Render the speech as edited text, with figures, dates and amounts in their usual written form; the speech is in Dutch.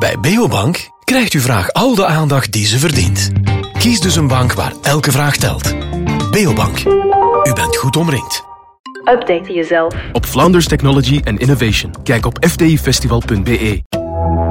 Bij Beobank krijgt uw vraag al de aandacht die ze verdient. Kies dus een bank waar elke vraag telt. Beobank. U bent goed omringd. Update jezelf. Op Vlaanders Technology and Innovation. Kijk op fdifestival.be.